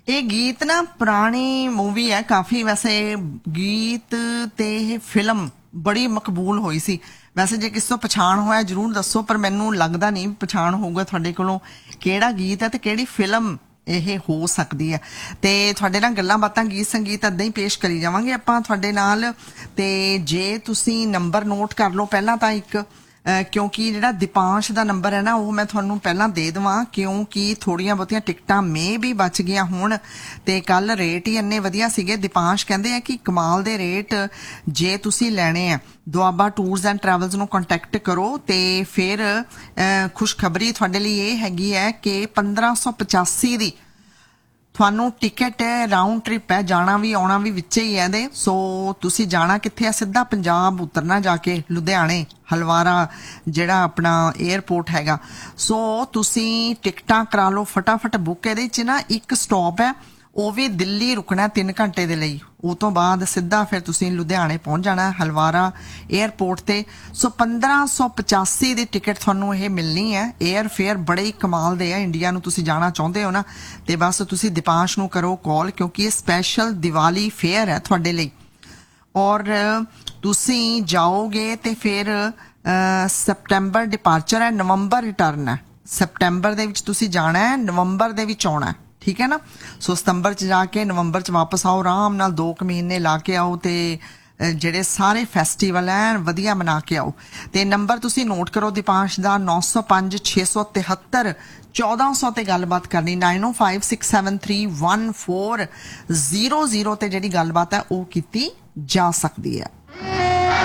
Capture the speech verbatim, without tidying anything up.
ਇਹ ਗੀਤ ਨਾ ਪੁਰਾਣੀ ਮੂਵੀ ਹੈ ਕਾਫੀ, ਵੈਸੇ ਗੀਤ ਤੇ ਇਹ ਫਿਲਮ ਬੜੀ ਮਕਬੂਲ ਹੋਈ ਸੀ। ਵੈਸੇ ਜੇ ਕਿਸੇ ਤੋਂ ਪਛਾਣ ਹੋਇਆ ਜ਼ਰੂਰ ਦੱਸੋ, ਪਰ ਮੈਨੂੰ ਲੱਗਦਾ ਨਹੀਂ ਪਛਾਣ ਹੋਊਗਾ ਤੁਹਾਡੇ ਕੋਲੋਂ ਕਿਹੜਾ ਗੀਤ ਹੈ ਤੇ ਕਿਹੜੀ ਫਿਲਮ ਇਹ ਹੋ ਸਕਦੀ ਹੈ। ਤੇ ਤੁਹਾਡੇ ਨਾਲ ਗੱਲਾਂ ਬਾਤਾਂ ਗੀਤ ਸੰਗੀਤ ਏਦਾਂ ਹੀ ਪੇਸ਼ ਕਰੀ ਜਾਵਾਂਗੇ ਆਪਾਂ ਤੁਹਾਡੇ ਨਾਲ। ਤੇ ਜੇ ਤੁਸੀਂ ਨੰਬਰ ਨੋਟ ਕਰ ਲਓ ਪਹਿਲਾਂ ਤਾਂ ਇੱਕ, ਕਿਉਂਕਿ ਜਿਹੜਾ ਦੀਪਾਂਸ਼ ਦਾ ਨੰਬਰ ਹੈ ਨਾ ਉਹ ਮੈਂ ਤੁਹਾਨੂੰ ਪਹਿਲਾਂ ਦੇ ਦੇਵਾਂ, ਕਿਉਂਕਿ ਥੋੜੀਆਂ ਬਹੁਤੀਆਂ ਟਿਕਟਾਂ ਮੇ ਵੀ ਬਚ ਗਈਆਂ ਹੁਣ ਤੇ ਕੱਲ ਰੇਟ ਹੀ ਇੰਨੇ ਵਧੀਆ ਸੀਗੇ। ਦੀਪਾਂਸ਼ ਕਹਿੰਦੇ ਆ ਕਿ ਕਮਾਲ ਦੇ ਰੇਟ ਜੇ ਤੁਸੀਂ ਲੈਣੇ ਆ ਦੁਆਬਾ ਟੂਰਸ ਐਂਡ ਟਰੈਵਲਸ ਨੂੰ ਕੰਟੈਕਟ ਕਰੋ। ਤੇ ਫਿਰ ਖੁਸ਼ਖਬਰੀ ਤੁਹਾਡੇ ਲਈ ਇਹ ਹੈਗੀ ਹੈ ਕਿ ਪੰਦਰਾਂ ਸੌ ਪਚਾਸੀ ਦੀ ਤੁਹਾਨੂੰ ਟਿਕਟ ਹੈ, ਰਾਊਂਡ ਟ੍ਰਿਪ ਹੈ, ਜਾਣਾ ਵੀ ਆਉਣਾ ਵੀ ਵਿੱਚ ਹੀ ਹੈ ਇਹਦੇ। ਸੋ ਤੁਸੀਂ ਜਾਣਾ ਕਿੱਥੇ ਆ, ਸਿੱਧਾ ਪੰਜਾਬ ਉਤਰਨਾ ਜਾ ਕੇ ਲੁਧਿਆਣੇ ਹਲਵਾਰਾ ਜਿਹੜਾ ਆਪਣਾ ਏਅਰਪੋਰਟ ਹੈਗਾ। ਸੋ ਤੁਸੀਂ ਟਿਕਟਾਂ ਕਰਾ ਲਓ ਫਟਾਫਟ ਬੁੱਕ। ਇਹਦੇ 'ਚ ਨਾ ਇੱਕ ਸਟਾਪ ਹੈ, ਉਹ ਵੀ ਦਿੱਲੀ ਰੁਕਣਾ ਤਿੰਨ ਘੰਟੇ ਦੇ ਲਈ, ਉਹ ਤੋਂ ਬਾਅਦ ਸਿੱਧਾ ਫਿਰ ਤੁਸੀਂ ਲੁਧਿਆਣੇ ਪਹੁੰਚ ਜਾਣਾ ਹਲਵਾਰਾ ਏਅਰਪੋਰਟ ਤੇ। ਸੋ ਪੰਦਰਾਂ ਸੌ ਪਚਾਸੀ ਦੀ ਟਿਕਟ ਤੁਹਾਨੂੰ ਇਹ ਮਿਲਣੀ ਹੈ। ਏਅਰ ਫੇਅਰ ਬੜੇ ਹੀ ਕਮਾਲ ਦੇ ਆ, ਇੰਡੀਆ ਨੂੰ ਤੁਸੀਂ ਜਾਣਾ ਚਾਹੁੰਦੇ ਹੋ ਨਾ ਤੇ ਬਸ ਤੁਸੀਂ ਦੀਪਾਂਸ਼ ਨੂੰ ਕਰੋ ਕਾਲ, ਕਿਉਂਕਿ ਇਹ ਸਪੈਸ਼ਲ ਦੀਵਾਲੀ ਫੇਅਰ ਹੈ ਤੁਹਾਡੇ ਲਈ। ਔਰ ਤੁਸੀਂ ਜਾਓਗੇ ਤੇ ਫਿਰ ਸਪਟੈਂਬਰ ਡਿਪਾਰਚਰ ਹੈ, ਨਵੰਬਰ ਰਿਟਰਨ ਹੈ। ਸਪਟੈਂਬਰ ਦੇ ਵਿੱਚ ਤੁਸੀਂ ਜਾਣਾ ਹੈ, ਨਵੰਬਰ ਦੇ ਵਿੱਚ ਆਉਣਾ, ਠੀਕ ਹੈ ਨਾ। ਸੋ ਸਤੰਬਰ 'ਚ ਜਾ ਕੇ ਨਵੰਬਰ 'ਚ ਵਾਪਸ ਆਓ, ਆਰਾਮ ਨਾਲ ਦੋ ਕੁ ਮਹੀਨੇ ਲਾ ਕੇ ਆਓ ਤੇ ਜਿਹੜੇ ਸਾਰੇ ਫੈਸਟੀਵਲ ਹੈ ਵਧੀਆ ਮਨਾ ਕੇ ਆਓ। ਤੇ ਨੰਬਰ ਤੁਸੀਂ ਨੋਟ ਕਰੋ ਦੀਪਾਂਸ਼ ਦਾ, ਨੌ ਸੌ ਪੰਜ ਛੇ ਸੌ ਤਿਹੱਤਰ ਚੌਦਾਂ ਸੌ ਤੇ ਗੱਲਬਾਤ ਕਰਨੀ, ਨਾਈਨ ਓ five six seven three one four zero zero ਤੇ ਜਿਹੜੀ ਗੱਲਬਾਤ ਹੈ ਉਹ ਕੀਤੀ ਜਾ ਸਕਦੀ ਹੈ।